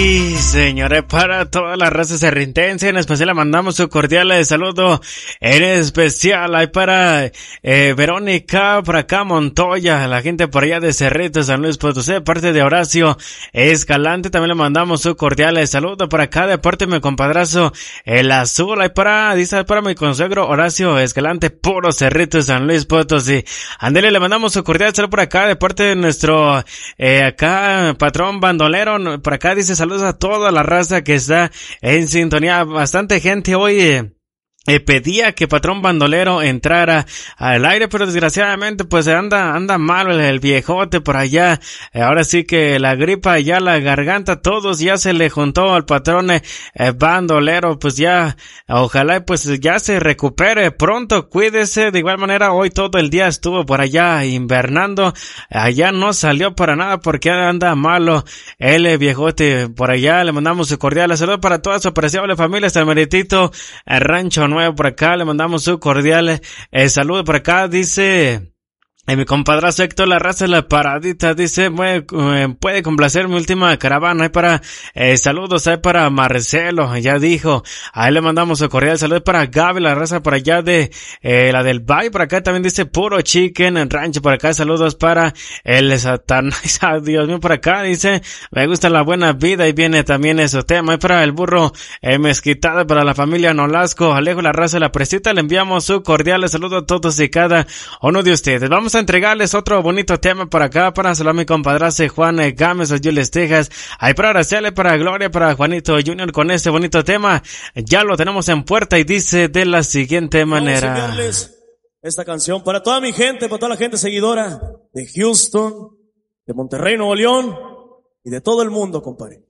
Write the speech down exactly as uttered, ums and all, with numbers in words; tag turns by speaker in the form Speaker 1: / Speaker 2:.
Speaker 1: Y señores, para toda la raza serrintense, en especial le mandamos un cordial saludo, en especial hay para eh, Verónica, para acá Montoya, la gente por allá de Cerrito, San Luis Potosí, de parte de Horacio Escalante, también le mandamos un cordial saludo para acá, de parte de mi compadrazo El Azul, hay para, dice para mi consuegro Horacio Escalante, puro Cerrito, San Luis Potosí. Andele, le mandamos un cordial saludo por acá, de parte de nuestro, eh, acá, patrón bandolero, por acá dice saludos a toda la raza que está en sintonía. Bastante gente hoy eh, eh, pedía que patrón bandolero entrara al aire, pero desgraciadamente pues anda anda mal el, el viejote por allá. Eh, ahora sí que la gripa ya, la garganta, todos ya se le juntó al patrón eh, bandolero. Pues ya, ojalá pues ya se recupere pronto, cuídese. De igual manera hoy todo el día estuvo por allá invernando, allá no salió para nada porque anda malo el viejote por allá. Le mandamos su cordial saludo para toda su apreciable familia, hasta el meritito el Rancho Nuevo por acá. Le mandamos su cordial eh, saludo por acá. Dice Eh, mi compadrazo Héctor La Raza La Paradita, dice, puede, eh, puede complacer mi última caravana. Hay para, eh, saludos, hay para Marcelo, ya dijo. Ahí le mandamos el cordial saludo para Gaby La Raza por allá de, eh, la del Bay, por acá también dice Puro Chicken en Rancho, por acá saludos para el Satanás, Dios mío, por acá dice, me gusta la buena vida y viene también ese tema. Hay para el burro, eh, mezquitado, para la familia Nolasco, Alejo La Raza La Presita, le enviamos su cordial saludo a todos y cada uno de ustedes. Vamos a entregarles otro bonito tema por acá para saludar a mi compadre Juan eh, Gámez, Jules Texas. Ahí para agradecerle, para Gloria, para Juanito Junior con este bonito tema. Ya lo tenemos en puerta y dice de la siguiente manera.
Speaker 2: Vamos a enviarles esta canción para toda mi gente, para toda la gente seguidora de Houston, de Monterrey, Nuevo León y de todo el mundo, compadre.